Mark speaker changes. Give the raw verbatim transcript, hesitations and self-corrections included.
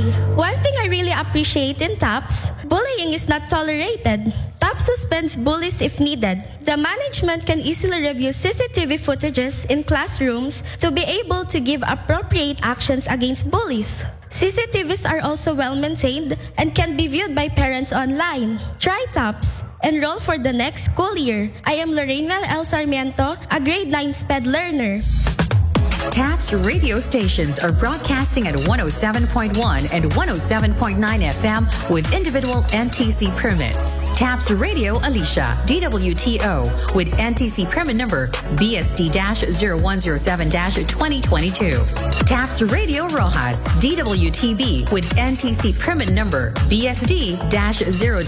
Speaker 1: One thing I really appreciate in TAPS, bullying is not tolerated. TAPS suspends bullies if needed. The management can easily review C C T V footages in classrooms to be able to give appropriate actions against bullies. C C T Vs are also well maintained and can be viewed by parents online. Try TAPS. Enroll for the next school year. I am Lorraine Mel L. Sarmiento, a grade nine SPED learner.
Speaker 2: TAPS radio stations are broadcasting at one oh seven point one and one oh seven point nine F M with individual N T C permits. TAPS Radio Alicia, D W T O, with N T C permit number B S D zero one zero seven twenty twenty-two. TAPS Radio Rojas, D W T B, with N T C permit number B S D zero